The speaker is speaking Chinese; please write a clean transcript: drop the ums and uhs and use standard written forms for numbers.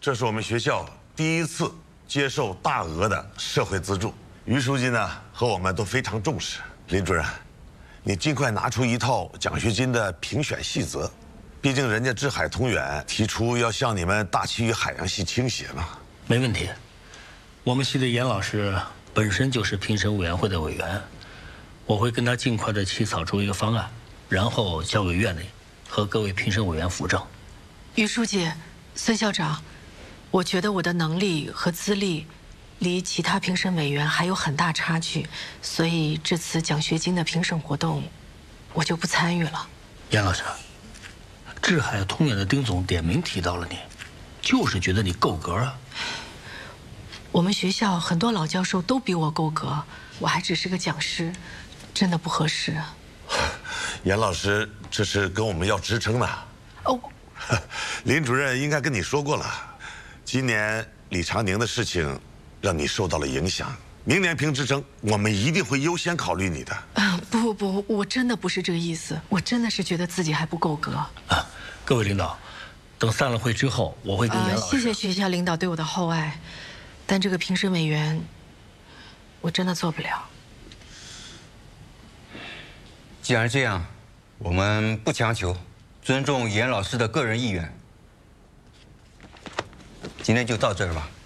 这是我们学校第一次接受大额的社会资助，于书记呢和我们都非常重视。林主任，你尽快拿出一套奖学金的评选细则，毕竟人家志海同远提出要向你们大气与海洋系倾斜嘛。 没问题，我们系的严老师本身就是评审委员会的委员，我会跟他尽快的起草出一个方案，然后交给院里和各位评审委员辅政。 于书记、孙校长，我觉得我的能力和资历离其他评审委员还有很大差距，所以这次奖学金的评审活动，我就不参与了。 严老师，志海通远的丁总点名提到了你，就是觉得你够格啊。 我们学校很多老教授都比我够格，我还只是个讲师，真的不合适啊。 严老师这是跟我们要职称呢。 哦， 林主任应该跟你说过了，今年李长宁的事情让你受到了影响，明年评职称我们一定会优先考虑你的。 不，我真的不是这个意思，我真的是觉得自己还不够格。 啊，各位领导，等散了会之后，我会跟严老师。 谢谢学校领导对我的厚爱，但这个评审委员，我真的做不了。 既然这样，我们不强求，尊重严老师的个人意愿。今天就到这儿吧。